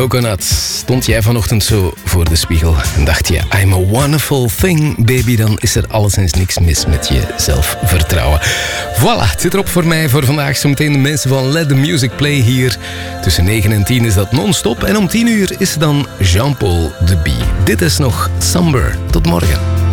Coconut. Stond jij vanochtend zo voor de spiegel en dacht je, I'm a wonderful thing, baby, dan is er alleszins niks mis met je zelfvertrouwen. Voilà, het zit erop voor mij voor vandaag. Zometeen de mensen van Let the Music Play hier. Tussen 9 en 10 is dat non-stop. En om 10 uur is er dan Jean-Paul Deby. Dit is nog Somber. Tot morgen.